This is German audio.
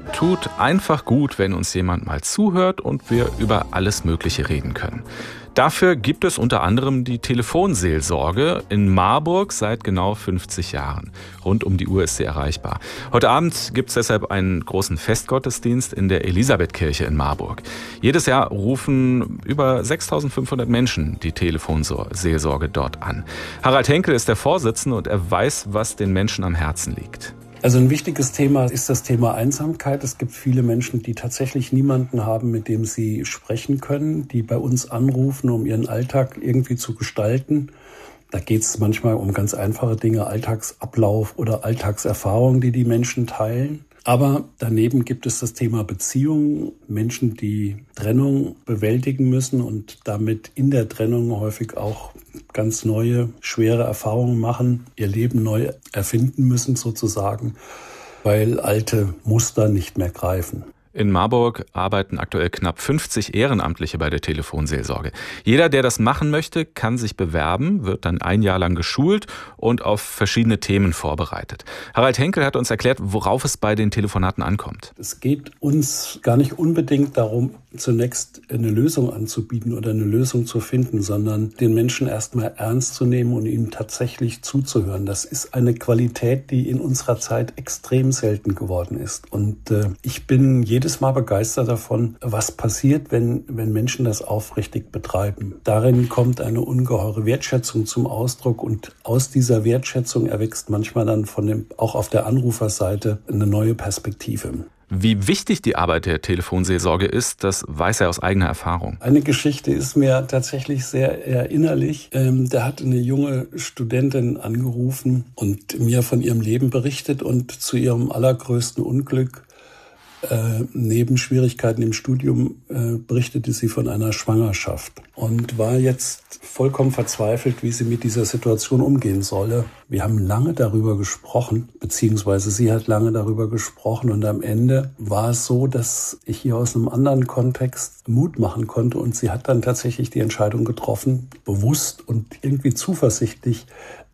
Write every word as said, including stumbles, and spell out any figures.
tut einfach gut, wenn uns jemand mal zuhört und wir über alles Mögliche reden können. Dafür gibt es unter anderem die Telefonseelsorge in Marburg seit genau fünfzig Jahren. Rund um die Uhr ist sie erreichbar. Heute Abend gibt es deshalb einen großen Festgottesdienst in der Elisabethkirche in Marburg. Jedes Jahr rufen über sechstausendfünfhundert Menschen die Telefonseelsorge dort an. Harald Henkel ist der Vorsitzende und er weiß, was den Menschen am Herzen liegt. Also ein wichtiges Thema ist das Thema Einsamkeit. Es gibt viele Menschen, die tatsächlich niemanden haben, mit dem sie sprechen können, die bei uns anrufen, um ihren Alltag irgendwie zu gestalten. Da geht es manchmal um ganz einfache Dinge, Alltagsablauf oder Alltagserfahrungen, die die Menschen teilen. Aber daneben gibt es das Thema Beziehungen, Menschen, die Trennung bewältigen müssen und damit in der Trennung häufig auch ganz neue, schwere Erfahrungen machen, ihr Leben neu erfinden müssen sozusagen, weil alte Muster nicht mehr greifen. In Marburg arbeiten aktuell knapp fünfzig Ehrenamtliche bei der Telefonseelsorge. Jeder, der das machen möchte, kann sich bewerben, wird dann ein Jahr lang geschult und auf verschiedene Themen vorbereitet. Harald Henkel hat uns erklärt, worauf es bei den Telefonaten ankommt. Es geht uns gar nicht unbedingt darum, zunächst eine Lösung anzubieten oder eine Lösung zu finden, sondern den Menschen erstmal ernst zu nehmen und ihnen tatsächlich zuzuhören. Das ist eine Qualität, die in unserer Zeit extrem selten geworden ist. Und äh, ich bin jedes Mal begeistert davon, was passiert, wenn, wenn Menschen das aufrichtig betreiben. Darin kommt eine ungeheure Wertschätzung zum Ausdruck und aus dieser Wertschätzung erwächst manchmal dann von dem, auch auf der Anruferseite eine neue Perspektive. Wie wichtig die Arbeit der Telefonseelsorge ist, das weiß er aus eigener Erfahrung. Eine Geschichte ist mir tatsächlich sehr erinnerlich. Ähm, da hat eine junge Studentin angerufen und mir von ihrem Leben berichtet und zu ihrem allergrößten Unglück Äh, neben Schwierigkeiten im Studium äh, berichtete sie von einer Schwangerschaft und war jetzt vollkommen verzweifelt, wie sie mit dieser Situation umgehen solle. Wir haben lange darüber gesprochen, beziehungsweise sie hat lange darüber gesprochen und am Ende war es so, dass ich hier aus einem anderen Kontext Mut machen konnte und sie hat dann tatsächlich die Entscheidung getroffen, bewusst und irgendwie zuversichtlich